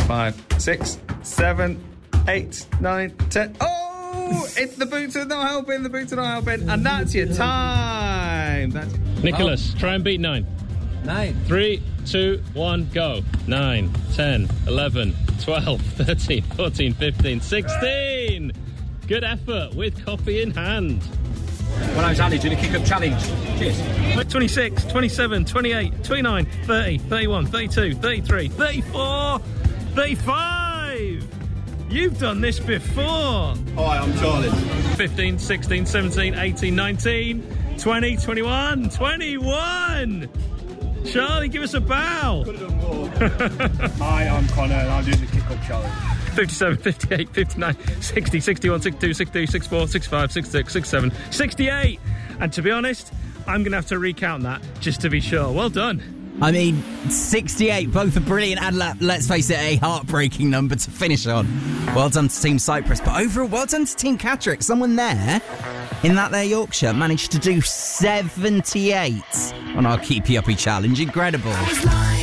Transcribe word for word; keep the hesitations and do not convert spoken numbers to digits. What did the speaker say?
five, six, seven, eight, nine, ten. Oh, it's the boots are not helping. The boots are not helping, and that's your time. That's Nicholas, oh. Try and beat nine. Nine. Three, two, one, go. Nine, ten, eleven, twelve, thirteen, fourteen, fifteen, sixteen. Good effort with coffee in hand. When I was Andy doing a kick-up challenge. Cheers. twenty-six, twenty-seven, twenty-eight, twenty-nine, thirty, thirty-one, thirty-two, thirty-three, thirty-four, thirty-five. You've done this before. Hi, I'm Charlie. fifteen, sixteen, seventeen, eighteen, nineteen, twenty, twenty-one, twenty-one. Charlie, give us a bow. Could have done more. Hi, I'm Connor and I'm doing the kick-up challenge. fifty-seven, fifty-eight, fifty-nine, sixty, sixty-one, sixty-two, sixty-three, sixty-four, sixty-five, sixty-six, sixty-seven, sixty-eight. And to be honest, I'm going to have to recount that just to be sure. Well done. I mean, sixty-eight, both a brilliant and, let's face it, a heartbreaking number to finish on. Well done to Team Cyprus. But overall, well done to Team Catterick. Someone there, in that there Yorkshire, managed to do seventy-eight on our Keep You Uppy challenge. Incredible.